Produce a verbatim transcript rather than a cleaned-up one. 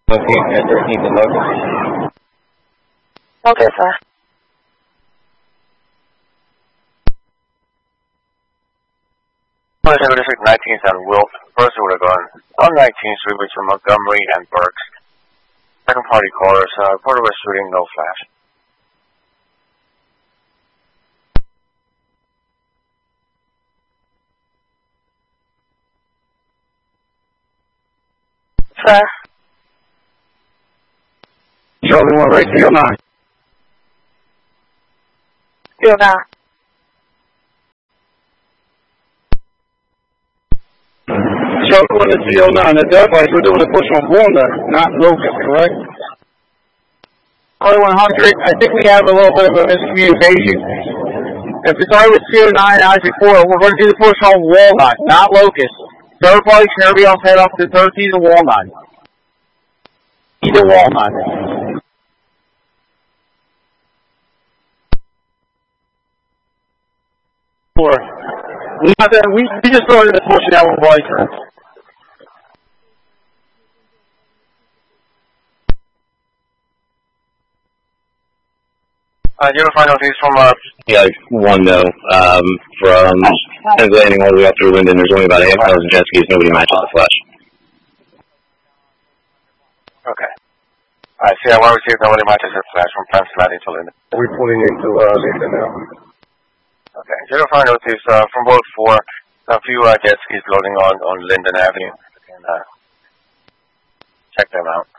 Located at thirteenth and Locust. Okay, sir. District nineteenth and Wilf. First would have gone on nineteenth Street between Montgomery and Burks. Second party callers, uh, reported was shooting, no flash. Sir. Charlie one right three oh nine. three oh nine. Charlie one to three oh nine. That's advice. We're doing a push on Walnut, not Locust, correct? Charlie one hundred, I think we have a little bit of a miscommunication. If the guy was three oh nine, as before, we're going to do the push on Walnut, not Locust. So everybody should everybody else head up to thirteen to Walnut. Either Walnut. Four. We, have to, we, we just started the push now with Weiser. Uh, you have a final piece from uh Yeah, one though. Um, from Thames Landing all the way up through Linden, there's only about a half thousand jet skis. Nobody matches the flash. Okay. I see. I want to see if nobody matches the flash from Pennsylvania to Linden. We're pulling into uh, Linden now. Okay. You have a final piece uh, from both four. A few uh, jet skis loading on on Linden Avenue. And uh, check them out.